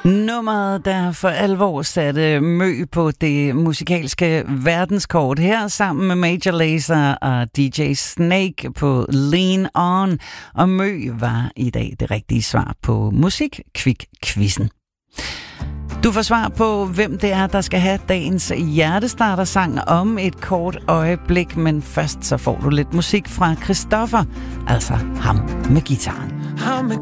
Nummeret, der for alvor satte Mø på det musikalske verdenskort her, sammen med Major Lazer og DJ Snake på Lean On. Og Mø var i dag det rigtige svar på Musikquiz-quizzen. Du får svar på, hvem det er, der skal have dagens hjertestartersang om et kort øjeblik, men først så får du lidt musik fra Christoffer, altså ham med gitaren.